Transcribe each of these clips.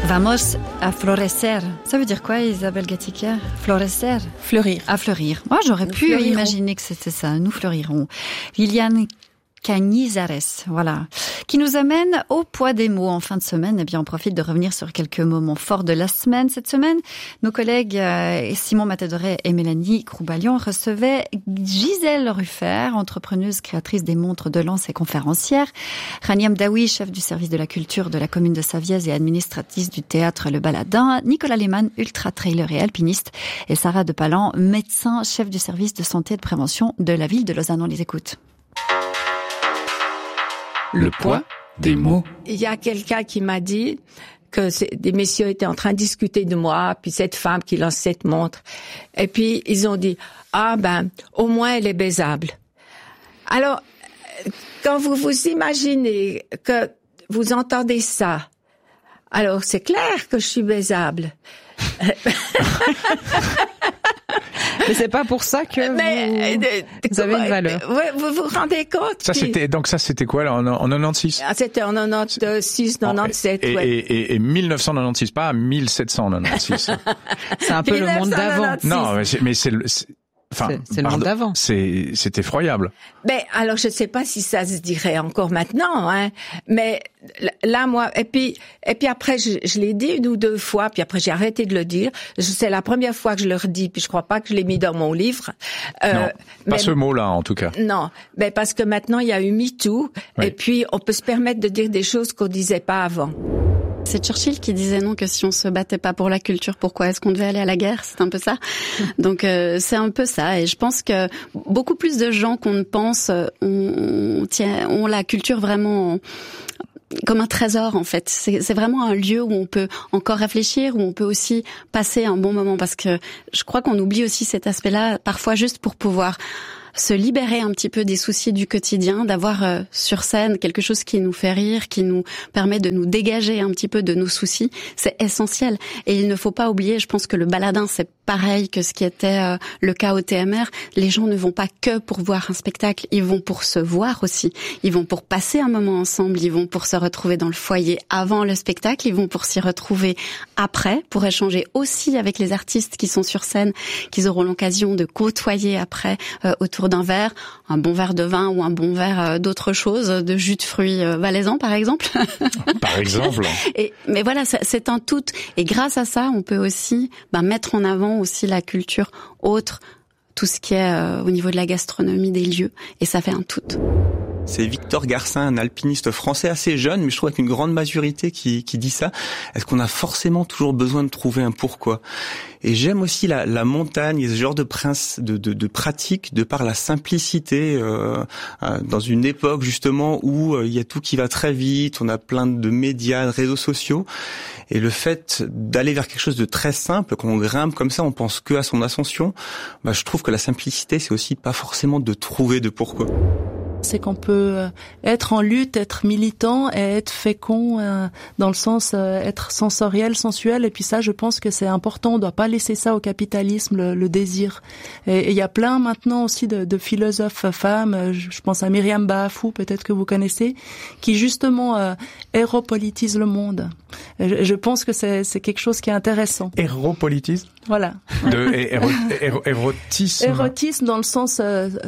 Vamos a florecer. Ça veut dire quoi, Isabelle Gatica? Florecer? Fleurir. À fleurir. Moi, j'aurais pu imaginer que c'était ça. Nous fleurirons. Liliane Canizares, voilà, qui nous amène au poids des mots en fin de semaine. Eh bien, on profite de revenir sur quelques moments forts de la semaine. Cette semaine, nos collègues Simon Matadoret et Mélanie Croubalion recevaient Gisèle Ruffert, entrepreneuse, créatrice des montres de Lens et conférencière, Rania Mdaoui, chef du service de la culture de la commune de Savièse et administratrice du théâtre Le Baladin, Nicolas Lehmann, ultra-trailer et alpiniste, et Sarah Depalan, médecin, chef du service de santé et de prévention de la ville de Lausanne. On les écoute. Le poids des mots. Il y a quelqu'un qui m'a dit que des messieurs étaient en train de discuter de moi, puis cette femme qui lance cette montre. Et puis, ils ont dit, au moins elle est baisable. Alors, quand vous vous imaginez que vous entendez ça, alors c'est clair que je suis baisable. Mais c'est pas pour ça que vous avez une valeur. Vous vous rendez compte? C'était quoi là, en 96? C'était en 96, 97, et 1996, pas 1796. C'est un peu le monde d'avant. Non, mais c'est le monde d'avant. C'est effroyable. Alors je sais pas si ça se dirait encore maintenant, hein. Mais là, moi, et puis après, je l'ai dit une ou deux fois, puis après j'ai arrêté de le dire. C'est la première fois que je le redis, puis je crois pas que je l'ai mis dans mon livre. Non, pas ce mot-là, en tout cas. Non, parce que maintenant il y a eu MeToo, et puis on peut se permettre de dire des choses qu'on disait pas avant. C'est Churchill qui disait non que si on se battait pas pour la culture, pourquoi est-ce qu'on devait aller à la guerre? C'est un peu ça. Donc c'est un peu ça. Et je pense que beaucoup plus de gens qu'on ne pense ont la culture vraiment comme un trésor en fait. C'est vraiment un lieu où on peut encore réfléchir, où on peut aussi passer un bon moment, parce que je crois qu'on oublie aussi cet aspect-là parfois, juste pour pouvoir se libérer un petit peu des soucis du quotidien, d'avoir sur scène quelque chose qui nous fait rire, qui nous permet de nous dégager un petit peu de nos soucis, c'est essentiel. Et il ne faut pas oublier, je pense que le baladin, c'est pareil que ce qui était le cas au TMR. Les gens ne vont pas que pour voir un spectacle, ils vont pour se voir aussi. Ils vont pour passer un moment ensemble, ils vont pour se retrouver dans le foyer avant le spectacle, ils vont pour s'y retrouver après, pour échanger aussi avec les artistes qui sont sur scène, qu'ils auront l'occasion de côtoyer après autour d'un verre, un bon verre de vin ou un bon verre d'autre chose, de jus de fruits valaisan par exemple. Par exemple. Mais voilà, c'est un tout. Et grâce à ça, on peut aussi mettre en avant aussi la culture autre, tout ce qui est au niveau de la gastronomie des lieux, et ça fait un tout. C'est Victor Garcin, un alpiniste français assez jeune, mais je trouve avec une grande maturité qui dit ça. Est-ce qu'on a forcément toujours besoin de trouver un pourquoi? Et j'aime aussi la montagne et ce genre de pratique de par la simplicité, dans une époque justement où il y a tout qui va très vite, on a plein de médias, de réseaux sociaux, et le fait d'aller vers quelque chose de très simple, qu'on grimpe comme ça, on pense que à son ascension, je trouve que la simplicité, c'est aussi pas forcément de trouver de pourquoi. C'est qu'on peut être en lutte, être militant et être fécond dans le sens être sensoriel, sensuel. Et puis ça, je pense que c'est important. On doit pas laisser ça au capitalisme, le désir. Et il y a plein maintenant aussi de philosophes femmes. Je pense à Myriam Baafou, peut-être que vous connaissez, qui justement héropolitise le monde. Je pense que c'est quelque chose qui est intéressant. Héropolitise? Voilà. Érotisme. Érotisme dans le sens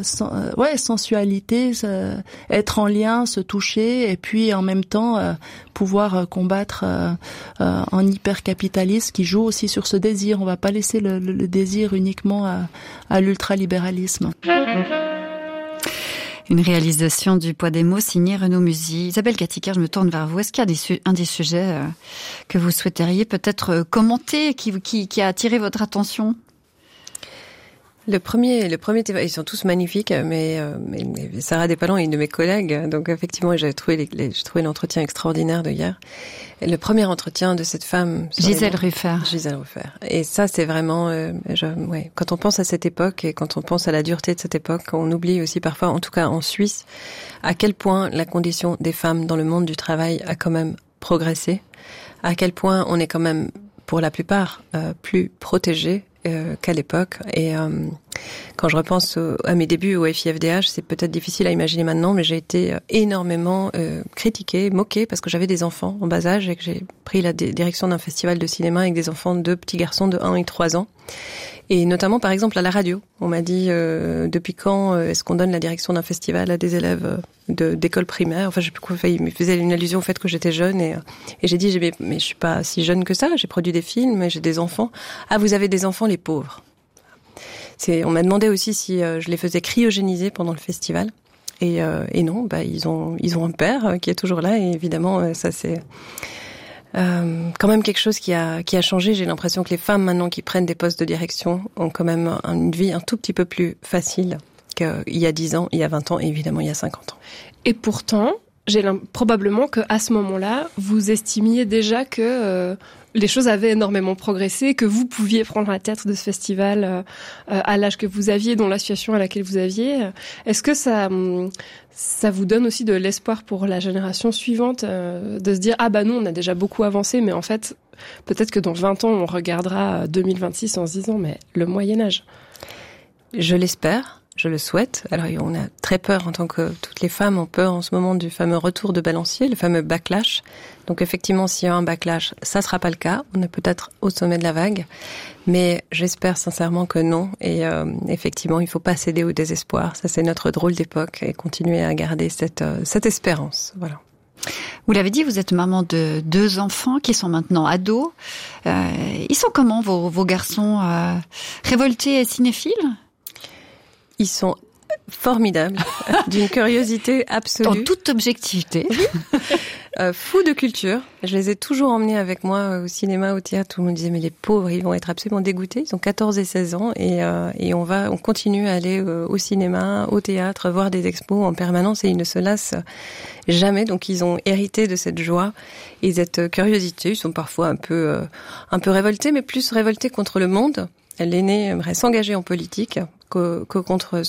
sensualité, être en lien, se toucher, et puis en même temps pouvoir combattre un hypercapitalisme qui joue aussi sur ce désir. On va pas laisser le désir uniquement à l'ultralibéralisme. Une réalisation du poids des mots signée Renaud Musy. Isabelle Gatica, je me tourne vers vous. Est-ce qu'il y a un des sujets que vous souhaiteriez peut-être commenter, qui a attiré votre attention? Le premier, ils sont tous magnifiques, mais Sarah Depalan est une de mes collègues, donc effectivement, j'ai trouvé l'entretien extraordinaire de hier. Et le premier entretien de cette femme, Gisèle Ruffert. Et ça, c'est vraiment, quand on pense à cette époque et quand on pense à la dureté de cette époque, on oublie aussi parfois, en tout cas en Suisse, à quel point la condition des femmes dans le monde du travail a quand même progressé, à quel point on est quand même, pour la plupart, plus protégés qu'à l'époque, et Quand je repense à mes débuts au FIFDH, c'est peut-être difficile à imaginer maintenant, mais j'ai été énormément critiquée, moquée, parce que j'avais des enfants en bas âge et que j'ai pris la direction d'un festival de cinéma avec des enfants, 2 petits garçons de 1 et 3 ans. Et notamment, par exemple, à la radio. On m'a dit, depuis quand est-ce qu'on donne la direction d'un festival à des élèves d'école primaire? Enfin, je sais plus quoi, il me faisait une allusion au fait que j'étais jeune et j'ai dit, mais je suis pas si jeune que ça, j'ai produit des films, j'ai des enfants. Ah, vous avez des enfants, les pauvres. On m'a demandé aussi si je les faisais cryogéniser pendant le festival. Et non, ils ont un père qui est toujours là et évidemment, ça c'est quand même quelque chose qui a changé. J'ai l'impression que les femmes maintenant qui prennent des postes de direction ont quand même une vie un tout petit peu plus facile qu'il y a 10 ans, il y a 20 ans et évidemment il y a 50 ans. Et pourtant, probablement qu'à ce moment-là, vous estimiez déjà que les choses avaient énormément progressé, que vous pouviez prendre la tête de ce festival à l'âge que vous aviez, dans la situation à laquelle vous aviez. Est-ce que ça vous donne aussi de l'espoir pour la génération suivante, de se dire « Ah bah nous, on a déjà beaucoup avancé, mais en fait, peut-être que dans 20 ans, on regardera 2026 en se disant « Mais le Moyen-Âge ». Je l'espère. Je le souhaite. Alors, on a très peur, en tant que toutes les femmes ont peur en ce moment du fameux retour de balancier, le fameux backlash. Donc, effectivement, s'il y a un backlash, ça sera pas le cas. On est peut-être au sommet de la vague. Mais j'espère sincèrement que non. Et effectivement, il faut pas céder au désespoir. Ça, c'est notre drôle d'époque et continuer à garder cette espérance. Voilà. Vous l'avez dit, vous êtes maman de 2 enfants qui sont maintenant ados. Ils sont comment, vos garçons, révoltés et cinéphiles? Ils sont formidables, d'une curiosité absolue. En toute objectivité. Fous de culture. Je les ai toujours emmenés avec moi au cinéma, au théâtre. Tout le monde disait, mais les pauvres, ils vont être absolument dégoûtés. Ils ont 14 et 16 ans et on continue à aller au cinéma, au théâtre, voir des expos en permanence et ils ne se lassent jamais. Donc ils ont hérité de cette joie et cette curiosité. Ils sont parfois un peu révoltés, mais plus révoltés contre le monde. L'aîné aimerait s'engager en politique que contre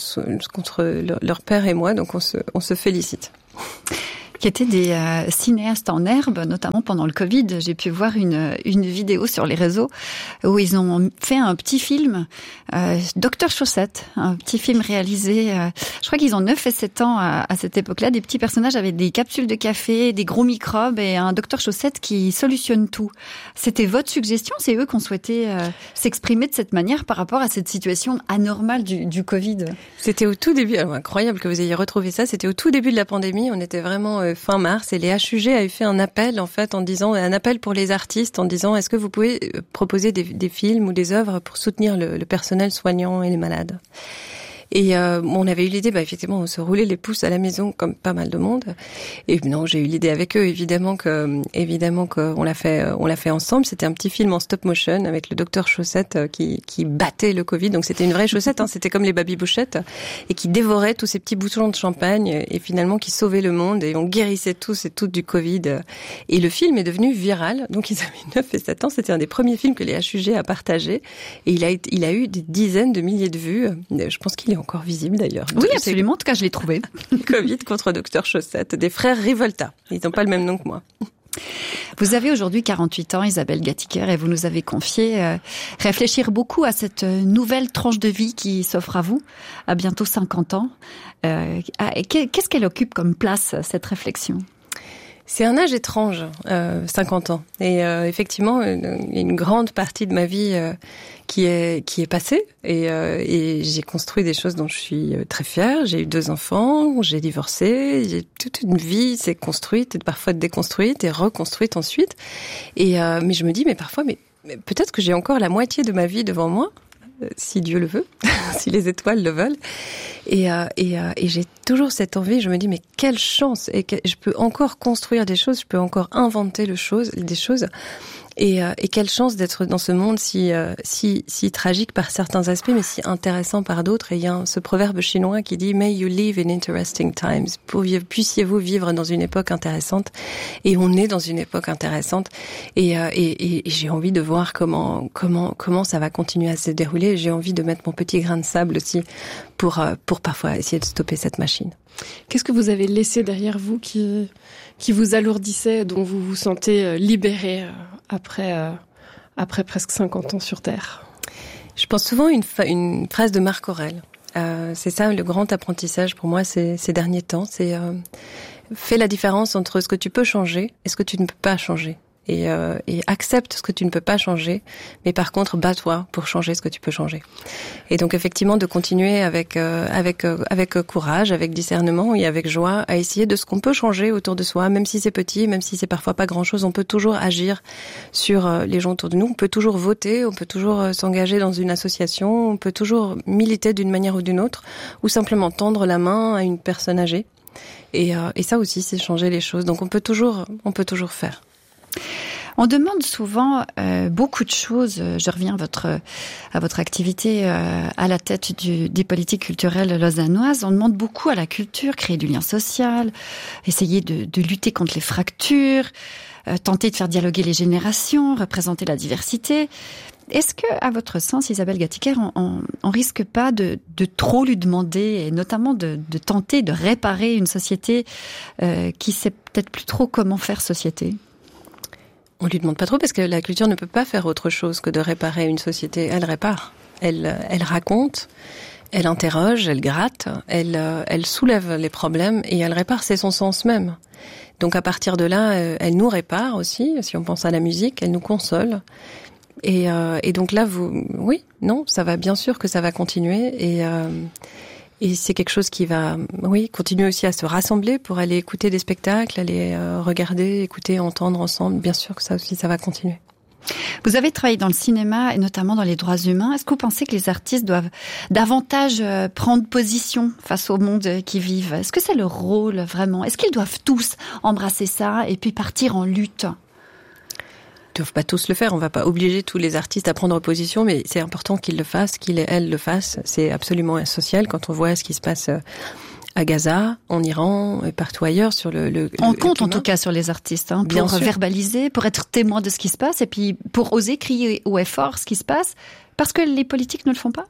leur père et moi, donc on se félicite. Qui étaient des cinéastes en herbe, notamment pendant le Covid. J'ai pu voir une vidéo sur les réseaux où ils ont fait un petit film, Docteur Chaussette, un petit film réalisé, je crois qu'ils ont 9 et 7 ans à cette époque-là, des petits personnages avec des capsules de café, des gros microbes et un Docteur Chaussette qui solutionne tout. C'était votre suggestion? C'est eux qui ont souhaité s'exprimer de cette manière par rapport à cette situation anormale du Covid? C'était au tout début, alors incroyable que vous ayez retrouvé ça, c'était au tout début de la pandémie, on était vraiment fin mars et les HUG avaient fait un appel en fait en disant, un appel pour les artistes en disant est-ce que vous pouvez proposer des films ou des œuvres pour soutenir le personnel soignant et les malades. Et on avait eu l'idée, effectivement, on se roulait les pouces à la maison comme pas mal de monde. Et non, j'ai eu l'idée avec eux, évidemment que on l'a fait ensemble. C'était un petit film en stop motion avec le docteur Chaussette qui battait le Covid. Donc c'était une vraie chaussette, c'était comme les babybouchettes et qui dévorait tous ces petits bouchons de champagne et finalement qui sauvait le monde et on guérissait tous et toutes du Covid. Et le film est devenu viral. Donc ils avaient 9 et 7 ans. C'était un des premiers films que les HUG a partagé et il a eu des dizaines de milliers de vues. Je pense qu'il est encore visible d'ailleurs. Oui, absolument. En tout cas, je l'ai trouvé. Covid contre Docteur Chaussette, des frères Rivolta. Ils n'ont pas le même nom que moi. Vous avez aujourd'hui 48 ans, Isabelle Gattiker, et vous nous avez confié réfléchir beaucoup à cette nouvelle tranche de vie qui s'offre à vous, à bientôt 50 ans. Qu'est-ce qu'elle occupe comme place, cette réflexion ? C'est un âge étrange, 50 ans. Et effectivement, une grande partie de ma vie qui est passée. Et j'ai construit des choses dont je suis très fière. J'ai eu 2 enfants, j'ai divorcé, j'ai toute une vie s'est construite, et parfois déconstruite et reconstruite ensuite. Et mais je me dis, mais parfois, mais peut-être que j'ai encore la moitié de ma vie devant moi. Si Dieu le veut, si les étoiles le veulent. Et j'ai toujours cette envie, je me dis, mais quelle chance! Et je peux encore construire des choses, je peux encore inventer des choses. Et quelle chance d'être dans ce monde si tragique par certains aspects, mais si intéressant par d'autres. Et il y a ce proverbe chinois qui dit « May you live in interesting times ». Puissiez-vous vivre dans une époque intéressante. Et on est dans une époque intéressante. Et j'ai envie de voir comment ça va continuer à se dérouler. J'ai envie de mettre mon petit grain de sable aussi pour parfois essayer de stopper cette machine. Qu'est-ce que vous avez laissé derrière vous qui vous alourdissait, dont vous vous sentez libéré après presque 50 ans sur Terre ? Je pense souvent à une phrase de Marc Aurèle. C'est ça le grand apprentissage pour moi ces derniers temps. C'est fais la différence entre ce que tu peux changer et ce que tu ne peux pas changer. Et accepte ce que tu ne peux pas changer, mais par contre bats-toi pour changer ce que tu peux changer. Et donc effectivement de continuer avec courage, avec discernement et avec joie à essayer de ce qu'on peut changer autour de soi, même si c'est petit, même si c'est parfois pas grand-chose, on peut toujours agir sur les gens autour de nous, on peut toujours voter, on peut toujours s'engager dans une association, on peut toujours militer d'une manière ou d'une autre, ou simplement tendre la main à une personne âgée. Et ça aussi, c'est changer les choses. Donc on peut toujours faire. On demande souvent beaucoup de choses. Je reviens à votre activité à la tête des politiques culturelles lausannoises. On demande beaucoup à la culture, créer du lien social, essayer de lutter contre les fractures, tenter de faire dialoguer les générations, représenter la diversité. Est-ce que, à votre sens, Isabelle Gatiker, on risque pas de trop lui demander, et notamment de tenter de réparer une société qui sait peut-être plus trop comment faire société? On lui demande pas trop parce que la culture ne peut pas faire autre chose que de réparer une société. Elle répare, elle raconte, elle interroge, elle gratte, elle soulève les problèmes et elle répare, c'est son sens même. Donc à partir de là, elle nous répare aussi. Si on pense à la musique, elle nous console. Et donc là, ça va bien sûr que ça va continuer et c'est quelque chose qui va, continuer aussi à se rassembler pour aller écouter des spectacles, aller regarder, écouter, entendre ensemble. Bien sûr que ça aussi, ça va continuer. Vous avez travaillé dans le cinéma et notamment dans les droits humains. Est-ce que vous pensez que les artistes doivent davantage prendre position face au monde qu'ils vivent? Est-ce que c'est leur rôle vraiment? Est-ce qu'ils doivent tous embrasser ça et puis partir en lutte? Ils doivent pas tous le faire. On va pas obliger tous les artistes à prendre position, mais c'est important qu'ils le fassent, qu'ils et elles le fassent. C'est absolument essentiel quand on voit ce qui se passe à Gaza, en Iran et partout ailleurs sur on compte en tout cas sur les artistes pour verbaliser, pour être témoin de ce qui se passe et puis pour oser crier haut et fort ce qui se passe parce que les politiques ne le font pas.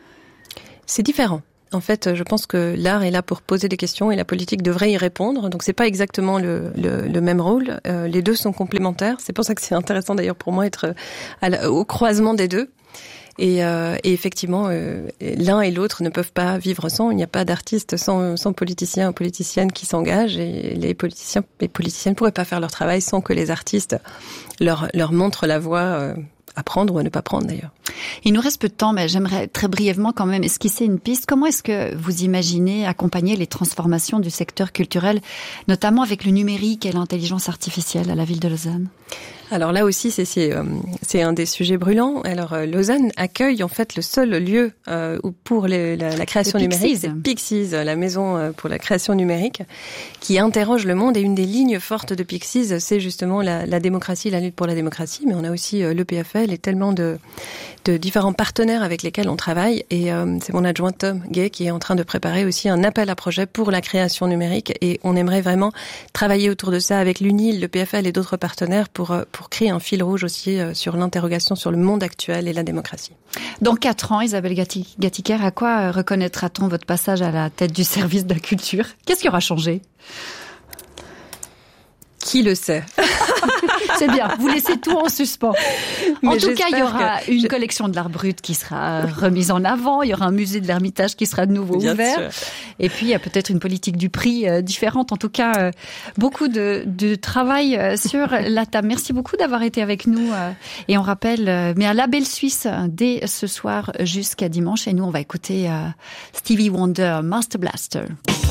C'est différent. En fait, je pense que l'art est là pour poser des questions et la politique devrait y répondre. Donc, c'est pas exactement le même rôle. Les deux sont complémentaires. C'est pour ça que c'est intéressant d'ailleurs pour moi être au croisement des deux. Et effectivement, l'un et l'autre ne peuvent pas vivre sans. Il n'y a pas d'artistes sans politiciens ou politiciennes qui s'engagent. Et les politiciens et politiciennes ne pourraient pas faire leur travail sans que les artistes leur montrent la voie à prendre ou à ne pas prendre d'ailleurs. Il nous reste peu de temps, mais j'aimerais très brièvement quand même esquisser une piste. Comment est-ce que vous imaginez accompagner les transformations du secteur culturel, notamment avec le numérique et l'intelligence artificielle à la ville de Lausanne ? Alors là aussi, c'est un des sujets brûlants. Alors Lausanne accueille en fait le seul lieu pour la création numérique, c'est Pixies, la maison pour la création numérique, qui interroge le monde. Et une des lignes fortes de Pixies, c'est justement la démocratie, la lutte pour la démocratie. Mais on a aussi l'EPFL et tellement de différents partenaires avec lesquels on travaille. Et c'est mon adjoint Tom Gay qui est en train de préparer aussi un appel à projet pour la création numérique. Et on aimerait vraiment travailler autour de ça avec l'UNIL, l'EPFL et d'autres partenaires pour créer un fil rouge aussi sur l'interrogation sur le monde actuel et la démocratie. Dans 4 ans, Isabelle Gatiker, à quoi reconnaîtra-t-on votre passage à la tête du service de la culture ? Qu'est-ce qui aura changé ? Qui le sait ? C'est bien, vous laissez tout en suspens. En tout cas, il y aura une collection de l'art brut qui sera remise en avant, il y aura un musée de l'Ermitage qui sera de nouveau ouvert. Et puis, il y a peut-être une politique du prix différente. En tout cas, beaucoup de travail sur la table. Merci beaucoup d'avoir été avec nous. Et on rappelle, mais à la Belle Suisse, dès ce soir jusqu'à dimanche. Et nous, on va écouter Stevie Wonder, Master Blaster.